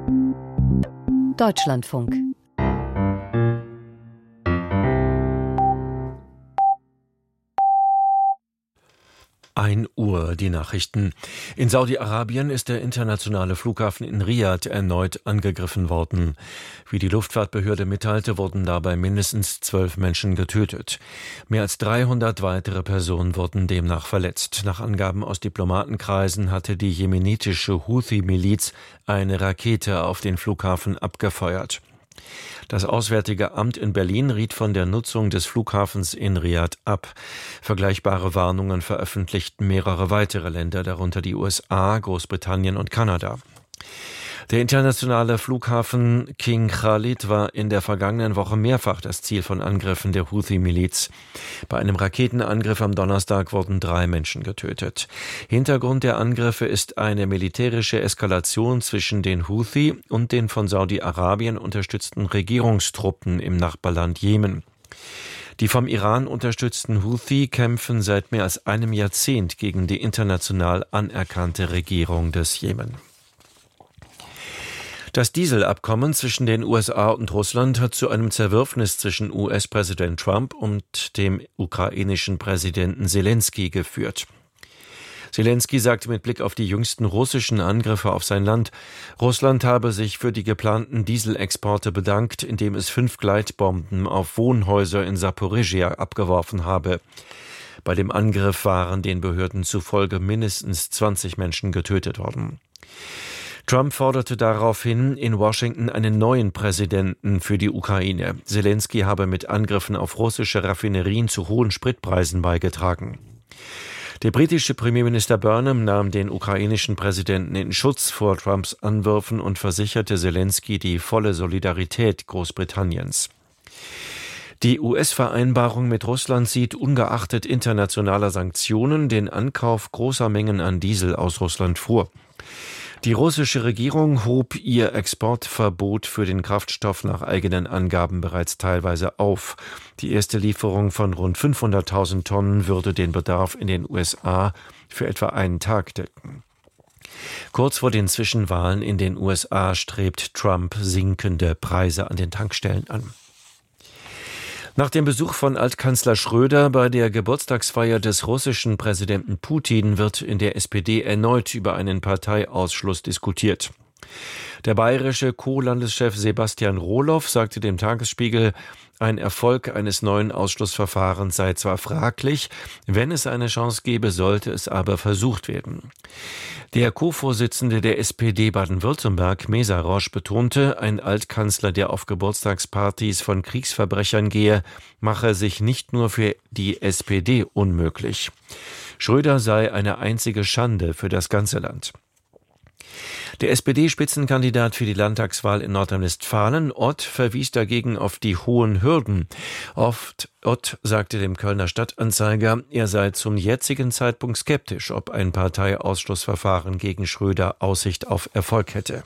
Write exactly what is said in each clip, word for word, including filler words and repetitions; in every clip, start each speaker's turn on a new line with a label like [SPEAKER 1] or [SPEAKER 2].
[SPEAKER 1] Deutschlandfunk.
[SPEAKER 2] ein Uhr, die Nachrichten. In Saudi-Arabien ist der internationale Flughafen in Riad erneut angegriffen worden. Wie die Luftfahrtbehörde mitteilte, wurden dabei mindestens zwölf Menschen getötet. Mehr als dreihundert weitere Personen wurden demnach verletzt. Nach Angaben aus Diplomatenkreisen hatte die jemenitische Houthi-Miliz eine Rakete auf den Flughafen abgefeuert. Das Auswärtige Amt in Berlin riet von der Nutzung des Flughafens in Riad ab. Vergleichbare Warnungen veröffentlichten mehrere weitere Länder, darunter die U S A, Großbritannien und Kanada. Der internationale Flughafen King Khalid war in der vergangenen Woche mehrfach das Ziel von Angriffen der Houthi-Miliz. Bei einem Raketenangriff am Donnerstag wurden drei Menschen getötet. Hintergrund der Angriffe ist eine militärische Eskalation zwischen den Houthi und den von Saudi-Arabien unterstützten Regierungstruppen im Nachbarland Jemen. Die vom Iran unterstützten Houthi kämpfen seit mehr als einem Jahrzehnt gegen die international anerkannte Regierung des Jemen. Das Dieselabkommen zwischen den U S A und Russland hat zu einem Zerwürfnis zwischen U S-Präsident Trump und dem ukrainischen Präsidenten Selenskyj geführt. Selenskyj sagte mit Blick auf die jüngsten russischen Angriffe auf sein Land, Russland habe sich für die geplanten Dieselexporte bedankt, indem es fünf Gleitbomben auf Wohnhäuser in Saporischschja abgeworfen habe. Bei dem Angriff waren den Behörden zufolge mindestens zwanzig Menschen getötet worden. Trump forderte daraufhin in Washington einen neuen Präsidenten für die Ukraine. Selenskyj habe mit Angriffen auf russische Raffinerien zu hohen Spritpreisen beigetragen. Der britische Premierminister Burnham nahm den ukrainischen Präsidenten in Schutz vor Trumps Anwürfen und versicherte Selenskyj die volle Solidarität Großbritanniens. Die U S-Vereinbarung mit Russland sieht ungeachtet internationaler Sanktionen den Ankauf großer Mengen an Diesel aus Russland vor. Die russische Regierung hob ihr Exportverbot für den Kraftstoff nach eigenen Angaben bereits teilweise auf. Die erste Lieferung von rund fünfhunderttausend Tonnen würde den Bedarf in den U S A für etwa einen Tag decken. Kurz vor den Zwischenwahlen in den U S A strebt Trump sinkende Preise an den Tankstellen an. Nach dem Besuch von Altkanzler Schröder bei der Geburtstagsfeier des russischen Präsidenten Putin wird in der S P D erneut über einen Parteiausschluss diskutiert. Der bayerische Co-Landeschef Sebastian Roloff sagte dem Tagesspiegel, ein Erfolg eines neuen Ausschlussverfahrens sei zwar fraglich, wenn es eine Chance gäbe, sollte es aber versucht werden. Der Co-Vorsitzende der S P D Baden-Württemberg, Mesarosch, betonte, ein Altkanzler, der auf Geburtstagspartys von Kriegsverbrechern gehe, mache sich nicht nur für die S P D unmöglich. Schröder sei eine einzige Schande für das ganze Land. Der S P D-Spitzenkandidat für die Landtagswahl in Nordrhein-Westfalen, Ott, verwies dagegen auf die hohen Hürden. Oft, Ott sagte dem Kölner Stadtanzeiger, er sei zum jetzigen Zeitpunkt skeptisch, ob ein Parteiausschlussverfahren gegen Schröder Aussicht auf Erfolg hätte.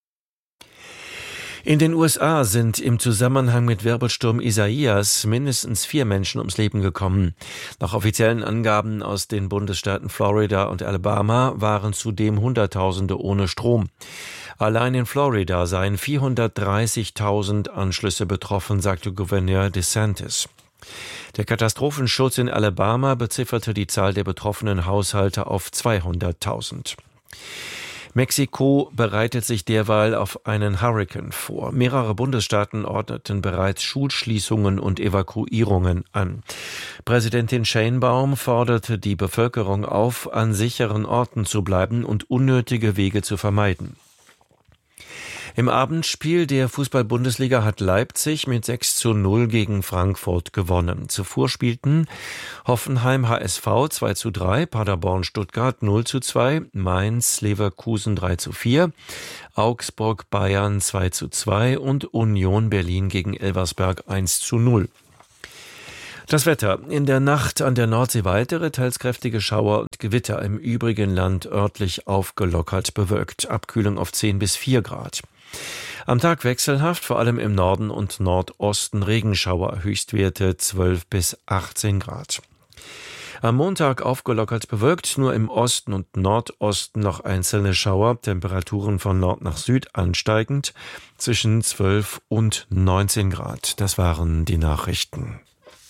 [SPEAKER 2] In den U S A sind im Zusammenhang mit Wirbelsturm Isaias mindestens vier Menschen ums Leben gekommen. Nach offiziellen Angaben aus den Bundesstaaten Florida und Alabama waren zudem Hunderttausende ohne Strom. Allein in Florida seien vierhundertdreißigtausend Anschlüsse betroffen, sagte Gouverneur DeSantis. Der Katastrophenschutz in Alabama bezifferte die Zahl der betroffenen Haushalte auf zweihunderttausend. Mexiko bereitet sich derweil auf einen Hurrikan vor. Mehrere Bundesstaaten ordneten bereits Schulschließungen und Evakuierungen an. Präsidentin Sheinbaum forderte die Bevölkerung auf, an sicheren Orten zu bleiben und unnötige Wege zu vermeiden. Im Abendspiel der Fußball-Bundesliga hat Leipzig mit sechs zu null gegen Frankfurt gewonnen. Zuvor spielten Hoffenheim H S V zwei zu drei, Paderborn Stuttgart null zu zwei, Mainz Leverkusen drei zu vier, Augsburg Bayern zwei zu zwei und Union Berlin gegen Elversberg eins zu null. Das Wetter. In der Nacht an der Nordsee weitere, teils kräftige Schauer und Gewitter, im übrigen Land örtlich aufgelockert bewölkt. Abkühlung auf zehn bis vier Grad. Am Tag wechselhaft, vor allem im Norden und Nordosten Regenschauer, Höchstwerte zwölf bis achtzehn Grad. Am Montag aufgelockert bewölkt, nur im Osten und Nordosten noch einzelne Schauer, Temperaturen von Nord nach Süd ansteigend, zwischen zwölf und neunzehn Grad. Das waren die Nachrichten.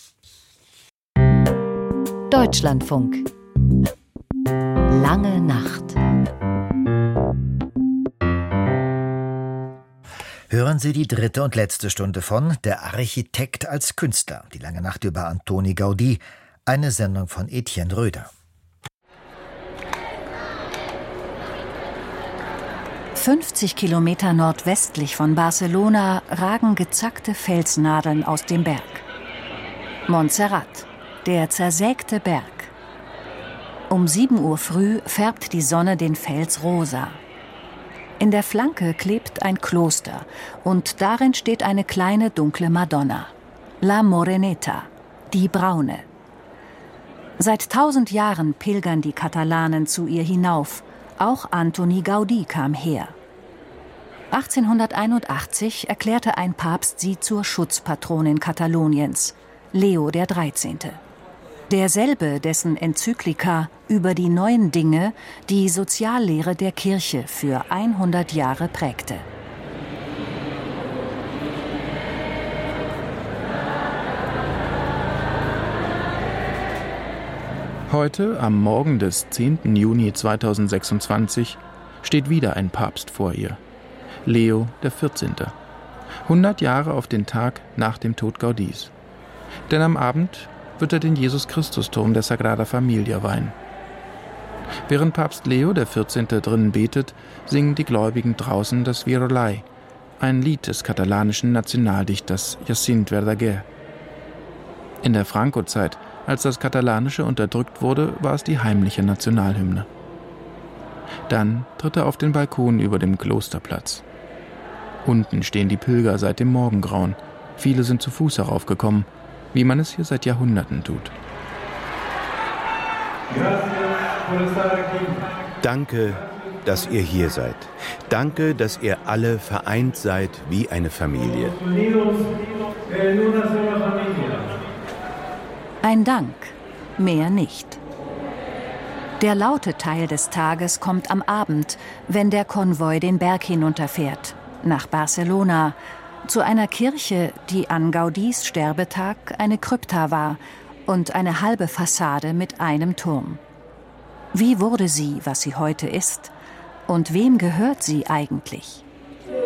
[SPEAKER 1] Deutschlandfunk. Lange Nacht.
[SPEAKER 3] Hören Sie die dritte und letzte Stunde von Der Architekt als Künstler, die lange Nacht über Antoni Gaudí, eine Sendung von Etienne Röder.
[SPEAKER 1] fünfzig Kilometer nordwestlich von Barcelona ragen gezackte Felsnadeln aus dem Berg. Montserrat, der zersägte Berg. Um sieben Uhr früh färbt die Sonne den Fels rosa. In der Flanke klebt ein Kloster und darin steht eine kleine dunkle Madonna. La Moreneta, die Braune. Seit tausend Jahren pilgern die Katalanen zu ihr hinauf. Auch Antoni Gaudí kam her. achtzehnhunderteinundachtzig erklärte ein Papst sie zur Schutzpatronin Kataloniens, Leo der Dreizehnte. Derselbe, dessen Enzyklika über die neuen Dinge die Soziallehre der Kirche für hundert Jahre prägte.
[SPEAKER 4] Heute, am Morgen des zehnten Juni zweitausendsechsundzwanzig, steht wieder ein Papst vor ihr. Leo der Vierzehnte. hundert Jahre auf den Tag nach dem Tod Gaudís. Denn am Abend wird er den Jesus-Christus-Turm der Sagrada Familia weihen. Während Papst Leo der Vierzehnte drinnen betet, singen die Gläubigen draußen das Virolai, ein Lied des katalanischen Nationaldichters Jacint Verdaguer. In der Franco-Zeit, als das Katalanische unterdrückt wurde, war es die heimliche Nationalhymne. Dann tritt er auf den Balkon über dem Klosterplatz. Unten stehen die Pilger seit dem Morgengrauen. Viele sind zu Fuß heraufgekommen, wie man es hier seit Jahrhunderten tut.
[SPEAKER 5] Danke, dass ihr hier seid. Danke, dass ihr alle vereint seid wie eine Familie.
[SPEAKER 1] Ein Dank, mehr nicht. Der laute Teil des Tages kommt am Abend, wenn der Konvoi den Berg hinunterfährt, nach Barcelona, zu einer Kirche, die an Gaudís Sterbetag eine Krypta war und eine halbe Fassade mit einem Turm. Wie wurde sie, was sie heute ist? Und wem gehört sie eigentlich?